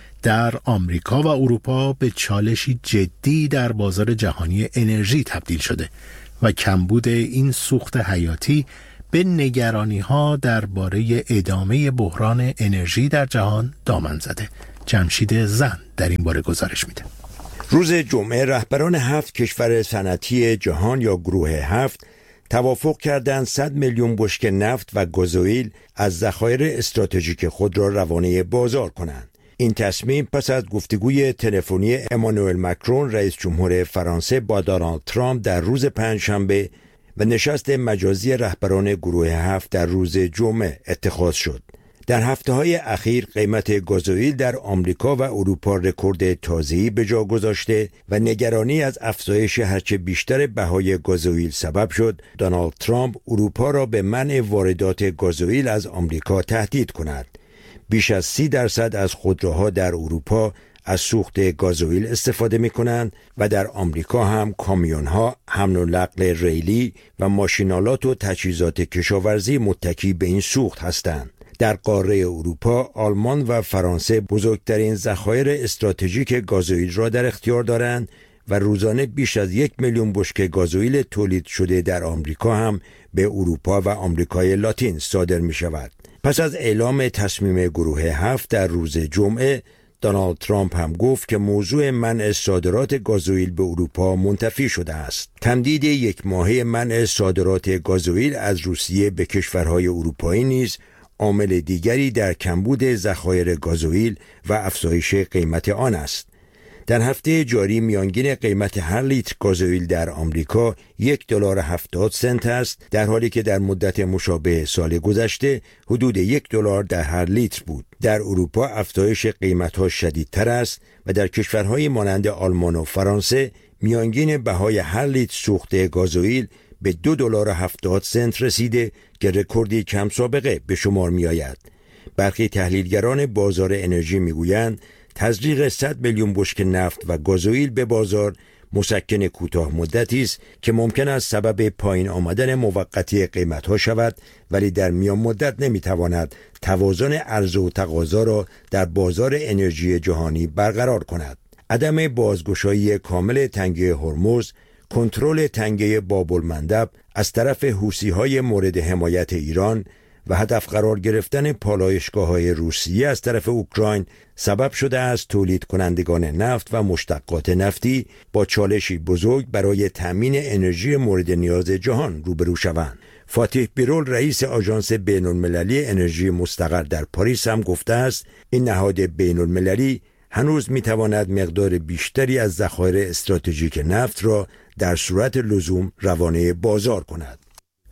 در آمریکا و اروپا به چالشی جدی در بازار جهانی انرژی تبدیل شده و کمبود این سوخت حیاتی به نگرانی‌ها درباره ادامه بحران انرژی در جهان دامن زده. جمشید زند در این باره گزارش میده. روز جمعه رهبران هفت کشور صنعتی جهان یا گروه هفت توافق کردند صد میلیون بشکه نفت و گازوئیل از ذخایر استراتژیک خود را روانه بازار کنند. این تصمیم پس از گفتگوی تلفنی امانوئل مکرون رئیس جمهور فرانسه با دونالد ترامپ در روز پنجشنبه و نشست مجازی رهبران گروه هفت در روز جمعه اتخاذ شد. در هفته‌های اخیر قیمت گازوئیل در آمریکا و اروپا رکورد تازه‌ای به جا گذاشته و نگرانی از افزایش هرچه بیشتر بهای گازوئیل سبب شد دونالد ترامپ اروپا را به منع واردات گازوئیل از آمریکا تهدید کند. بیش از سی درصد از خودروها در اروپا از سوخت گازوئیل استفاده می کنند و در آمریکا هم کامیون‌ها، حمل و نقل ریلی و ماشینالات و تجهیزات کشاورزی متکی به این سوخت هستند. در قاره اروپا، آلمان و فرانسه بزرگترین ذخایر استراتژیک گازوئیل را در اختیار دارند و روزانه بیش از یک میلیون بشکه گازوئیل تولید شده در آمریکا هم به اروپا و آمریکای لاتین صادر می شود. پس از اعلام تصمیم گروه هفت در روز جمعه، دونالد ترامپ هم گفت که موضوع منع صادرات گازوئیل به اروپا منتفی شده است. تمدید یک ماهه منع صادرات گازوئیل از روسیه به کشورهای اروپایی نیز عامل دیگری در کمبود ذخایر گازوئیل و افزایش قیمت آن است. در هفته جاری میانگین قیمت هر لیتر گازوئیل در آمریکا یک دلار هفتاد سنت است، در حالی که در مدت مشابه سال گذشته حدود یک دلار در هر لیتر بود. در اروپا افزایش قیمت‌ها شدیدتر است و در کشورهای مانند آلمان و فرانسه میانگین بهای هر لیتر سوخت گازوئیل به دو دلار هفتاد سنت رسیده که رکوردی کم سابقه به شمار می آید. برخی تحلیلگران بازار انرژی می گویند تزریق صد میلیون بشکه نفت و گازوئیل به بازار مسکن کوتاه مدتی است که ممکن است سبب پایین آمدن موقتی قیمت‌ها شود، ولی در میان مدت نمی‌تواند توازن عرضه و تقاضا را در بازار انرژی جهانی برقرار کند. عدم بازگشایی کامل تنگه هرمز، کنترل تنگه باب المندب از طرف حوثی‌های مورد حمایت ایران و هدف قرار گرفتن پالایشگاه‌های روسیه از طرف اوکراین سبب شده است تولید کنندگان نفت و مشتقات نفتی با چالشی بزرگ برای تامین انرژی مورد نیاز جهان روبرو شوند. فاتح بیرول رئیس آژانس بین‌المللی انرژی مستقر در پاریس هم گفته است این نهاد بین‌المللی هنوز میتواند مقدار بیشتری از ذخایر استراتژیک نفت را در صورت لزوم روانه بازار کند.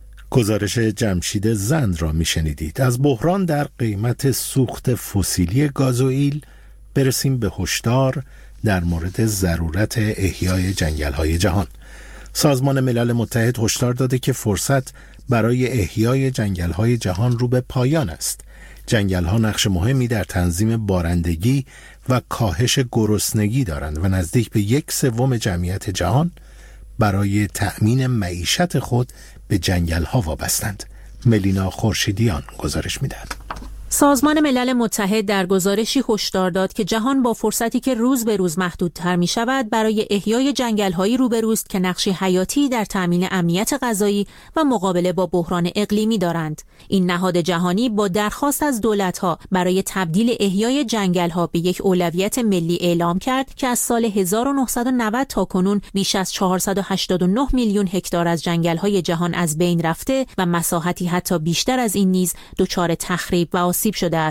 گزارش جمشید زند را میشنیدید. از بحران در قیمت سوخت فسیلی گازوئیل برسیم به هشدار در مورد ضرورت احیای جنگل‌های جهان. سازمان ملل متحد هشدار داده که فرصت برای احیای جنگل‌های جهان رو به پایان است. جنگل‌ها نقش مهمی در تنظیم بارندگی و کاهش گرسنگی دارند و نزدیک به یک سوم جمعیت جهان برای تأمین معیشت خود به جنگل‌ها وابستند. ملینا خورشیدیان گزارش می‌دهد. سازمان ملل متحد در گزارشی هشدار داد که جهان با فرصتی که روز به روز محدودتر می شود برای احیای جنگل‌هایی روبروست که نقشی حیاتی در تأمین امنیت غذایی و مقابله با بحران اقلیمی دارند. این نهاد جهانی با درخواست از دولت‌ها برای تبدیل احیای جنگل‌ها به یک اولویت ملی اعلام کرد که از سال هزار و نهصد و نود تا کنون بیش از چهارصد و هشتاد و نه میلیون هکتار از جنگل‌های جهان از بین رفته و مساحتی حتی بیشتر از این نیز دچار تخریب و آسیب شده است.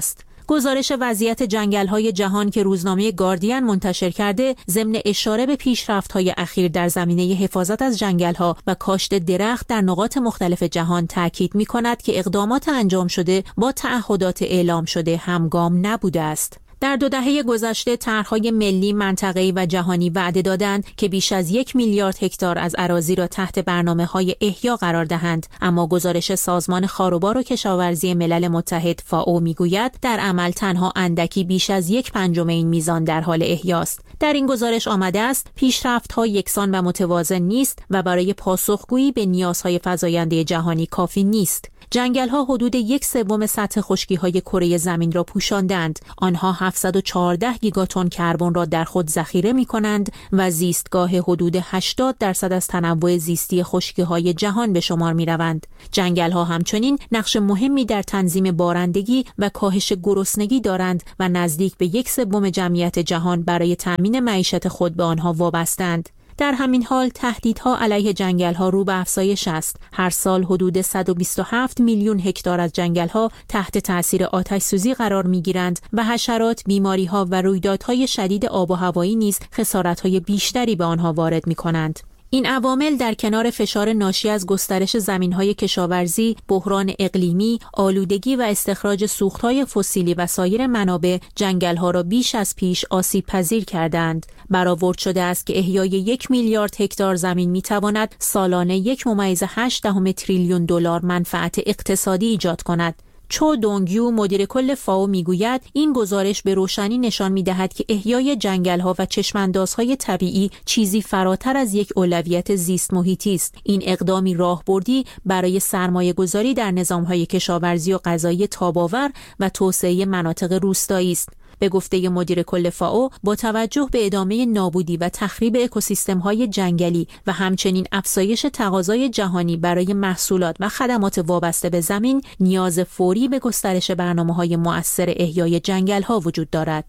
گزارش وضعیت جنگل‌های جهان که روزنامه گاردین منتشر کرده، ضمن اشاره به پیشرفت‌های اخیر در زمینه حفاظت از جنگل‌ها و کاشت درخت در نقاط مختلف جهان تاکید می‌کند که اقدامات انجام شده با تعهدات اعلام شده همگام نبوده است. در دو دهه گذشته طرح‌های ملی، منطقه‌ای و جهانی وعده دادند که بیش از یک میلیارد هکتار از اراضی را تحت برنامه‌های احیا قرار دهند، اما گزارش سازمان خاروبار و کشاورزی ملل متحد فائو میگوید در عمل تنها اندکی بیش از یک پنجم این میزان در حال احیاست. در این گزارش آمده است پیشرفت‌ها یکسان و متوازن نیست و برای پاسخگویی به نیازهای فزاینده جهانی کافی نیست. جنگل‌ها حدود یک سوم سطح خشکی‌های کره زمین را پوشاندند. آنها هفتصد و چهارده گیگاتن کربن را در خود ذخیره می‌کنند و زیستگاه حدود هشتاد درصد از تنوع زیستی خشکی‌های جهان به شمار می‌روند. جنگل‌ها همچنین نقش مهمی در تنظیم بارندگی و کاهش گرسنگی دارند و نزدیک به یک سوم جمعیت جهان برای تأمین معیشت خود به آنها وابسته‌اند. در همین حال تهدیدها علیه جنگل‌ها رو به افزایش است. هر سال حدود صد و بیست و هفت میلیون هکتار از جنگل‌ها تحت تأثیر آتش‌سوزی قرار می‌گیرند و حشرات، بیماری‌ها و رویدادهای شدید آب و هوایی نیز خسارت‌های بیشتری به آنها وارد می‌کنند. این عوامل در کنار فشار ناشی از گسترش زمین‌های کشاورزی، بحران اقلیمی، آلودگی و استخراج سوخت‌های فسیلی و سایر منابع جنگل‌ها را بیش از پیش آسیب‌پذیر کردند. برآورد شده است که احیای یک میلیارد هکتار زمین می‌تواند سالانه یک ممیز هشت دهم تریلیون دلار منفعت اقتصادی ایجاد کند. چو دونگیو مدیر کل فائو میگوید این گزارش به روشنی نشان می‌دهد که احیای جنگل‌ها و چشم‌اندازهای طبیعی چیزی فراتر از یک اولویت زیست محیطی است. این اقدامی راهبردی برای سرمایه‌گذاری در نظام‌های کشاورزی و غذایی تاب‌آور و توسعه مناطق روستایی است. به گفته مدیر کل فائو، با توجه به ادامه نابودی و تخریب اکوسیستم‌های جنگلی و همچنین افزایش تقاضای جهانی برای محصولات و خدمات وابسته به زمین، نیاز فوری به گسترش برنامه‌های مؤثر احیای جنگل‌ها وجود دارد.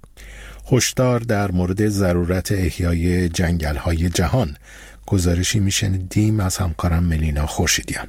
هشدار در مورد ضرورت احیای جنگل‌های جهان، گزارشی میشنیدیم از همکارم ملینا خورشیدیان.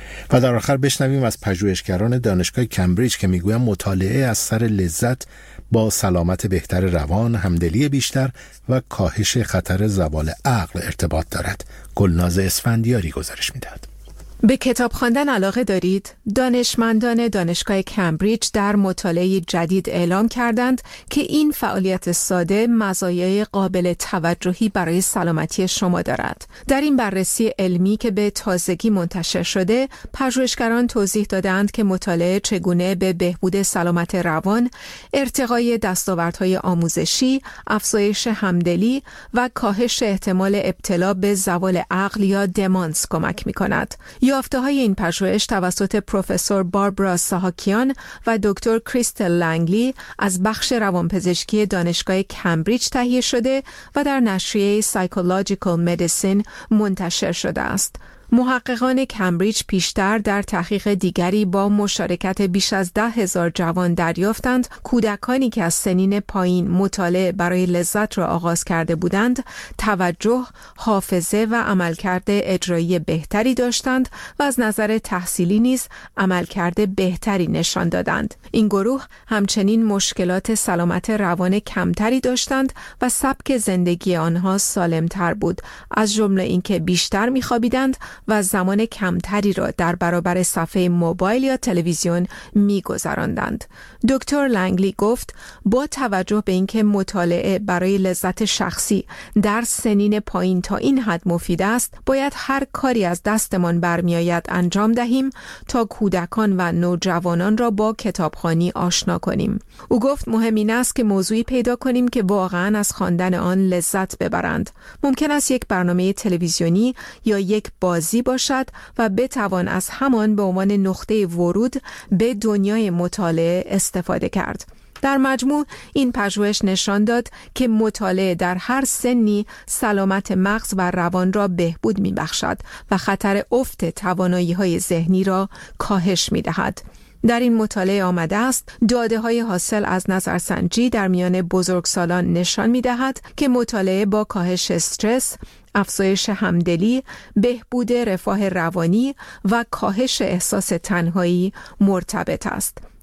و در آخر بشنویم از پژوهشگران دانشگاه کمبریج که میگویند مطالعه از سر لذت با سلامت بهتر روان، همدلی بیشتر و کاهش خطر زوال عقل ارتباط دارد. گلناز اسفندیاری گزارش میدهد. به کتاب خواندن علاقه دارید؟ دانشمندان دانشگاه کمبریج در مطالعه جدید اعلام کردند که این فعالیت ساده مزایای قابل توجهی برای سلامتی شما دارد. در این بررسی علمی که به تازگی منتشر شده، پژوهشگران توضیح دادند که مطالعه چگونه به بهبود سلامت روان، ارتقای دستاوردهای آموزشی، افزایش همدلی و کاهش احتمال ابتلا به زوال عقل یا دمانس کمک می‌کند. یافته‌های این پژوهش توسط پروفسور باربارا ساهاکیان و دکتر کریستل لنگلی از بخش روانپزشکی دانشگاه کمبریج تهیه شده و در نشریه سایکولوژیکال مدیسین منتشر شده است. محققان کمبریج پیشتر در تحقیق دیگری با مشارکت بیش از ده هزار جوان دریافتند کودکانی که از سنین پایین مطالعه برای لذت را آغاز کرده بودند توجه، حافظه و عملکرد اجرایی بهتری داشتند و از نظر تحصیلی نیز عملکرد بهتری نشان دادند. این گروه همچنین مشکلات سلامت روان کمتری داشتند و سبک زندگی آنها سالمتر بود، از جمله اینکه بیشتر می‌خوابیدند و زمان کمتری را در برابر صفحه موبایل یا تلویزیون می‌گذراندند. دکتر لنگلی گفت با توجه به اینکه مطالعه برای لذت شخصی در سنین پایین تا این حد مفید است، باید هر کاری از دستمان برمیآید انجام دهیم تا کودکان و نوجوانان را با کتابخوانی آشنا کنیم. او گفت مهم این است که موضوعی پیدا کنیم که واقعاً از خواندن آن لذت ببرند. ممکن است یک برنامه تلویزیونی یا یک بازی باشد و بتوان از همان به عنوان نقطه ورود به دنیای مطالعه استفاده کرد. در مجموع این پژوهش نشان داد که مطالعه در هر سنی سلامت مغز و روان را بهبود می‌بخشد و خطر افت توانایی‌های ذهنی را کاهش می‌دهد. در این مطالعه آمده است داده‌های حاصل از نظرسنجی در میان بزرگسالان نشان می‌دهد که مطالعه با کاهش استرس، افزایش همدلی، بهبود رفاه روانی و کاهش احساس تنهایی مرتبط است.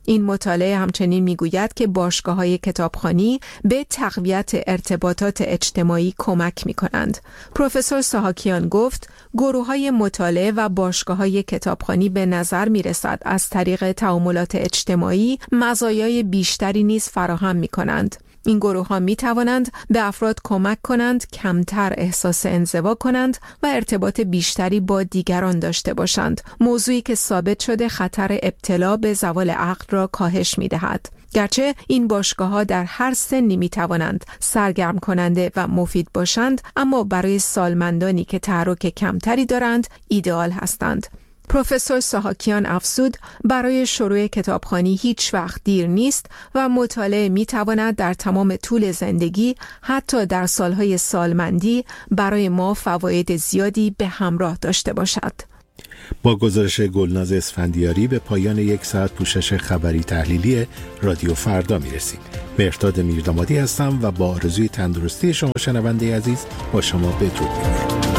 این مطالعه همچنین میگوید که باشگاه‌های کتابخوانی به تقویت ارتباطات اجتماعی کمک می‌کنند. پروفسور ساهاکیان گفت گروه‌های مطالعه و باشگاه‌های کتابخوانی به نظر می‌رسد از طریق تعاملات اجتماعی مزایای بیشتری نیز فراهم می‌کنند. این گروه ها می توانند به افراد کمک کنند کمتر احساس انزوا کنند و ارتباط بیشتری با دیگران داشته باشند، موضوعی که ثابت شده خطر ابتلا به زوال عقل را کاهش می دهد. گرچه این باشگاه ها در هر سنی می توانند سرگرم کننده و مفید باشند، اما برای سالمندانی که تحرک کمتری دارند ایدئال هستند. پروفسور ساهاکیان افزود برای شروع کتابخوانی هیچ وقت دیر نیست و مطالعه می تواند در تمام طول زندگی حتی در سالهای سالمندی برای ما فواید زیادی به همراه داشته باشد. با گزارش گلناز اسفندیاری به پایان یک ساعت پوشش خبری تحلیلی رادیو فردا می رسیم. مهرداد میردامادی هستم و با آرزوی تندرستی شما شنونده عزیز با شما بدرود می‌گویم.